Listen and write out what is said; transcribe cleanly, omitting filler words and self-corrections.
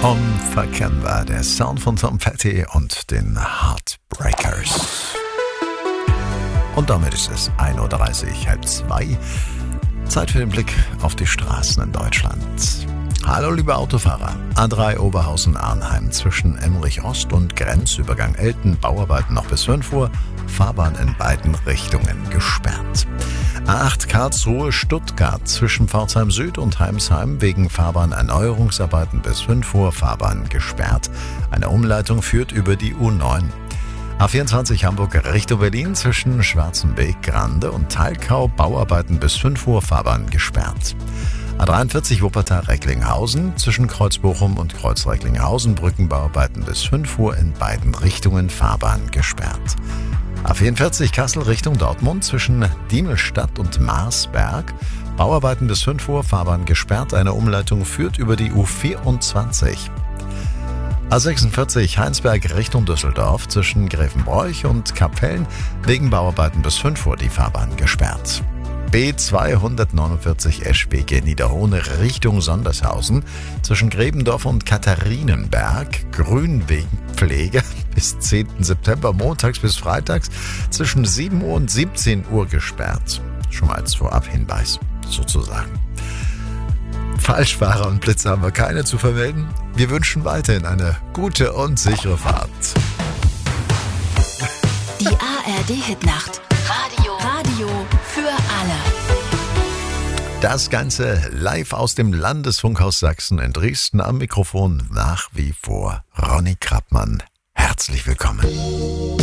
Unverkennbar, der Sound von Tom Petty und den Heartbreakers. Und damit ist es 1.30 Uhr, 1:30. Zeit für den Blick auf die Straßen in Deutschland. Hallo liebe Autofahrer. A3 Oberhausen-Arnheim zwischen Emmerich Ost und Grenzübergang Elten, Bauarbeiten noch bis 5 Uhr, Fahrbahn in beiden Richtungen gesperrt. A8 Karlsruhe-Stuttgart zwischen Pforzheim Süd und Heimsheim wegen Fahrbahnerneuerungsarbeiten bis 5 Uhr, Fahrbahn gesperrt. Eine Umleitung führt über die U9. A24 Hamburg Richtung Berlin zwischen Schwarzenbeek, Grande und Talkau, Bauarbeiten bis 5 Uhr, Fahrbahn gesperrt. A43 Wuppertal-Recklinghausen zwischen Kreuzbochum und Kreuz-Recklinghausen, Brückenbauarbeiten bis 5 Uhr in beiden Richtungen, Fahrbahn gesperrt. A44 Kassel Richtung Dortmund zwischen Diemelstadt und Marsberg, Bauarbeiten bis 5 Uhr, Fahrbahn gesperrt, eine Umleitung führt über die U24. A46 Heinsberg Richtung Düsseldorf zwischen Grevenbroich und Kapellen, wegen Bauarbeiten bis 5 Uhr die Fahrbahn gesperrt. B249 Eschwege Niederhohne Richtung Sondershausen zwischen Grebendorf und Katharinenberg, Grünwegpflege bis 10. September montags bis freitags zwischen 7 Uhr und 17 Uhr gesperrt. Schon mal als Vorabhinweis sozusagen. Falschfahrer und Blitze haben wir keine zu vermelden. Wir wünschen weiterhin eine gute und sichere Fahrt. Die ARD-Hitnacht. Radio für alle. Das Ganze live aus dem Landesfunkhaus Sachsen in Dresden. Am Mikrofon nach wie vor Ronny Krappmann. Herzlich willkommen.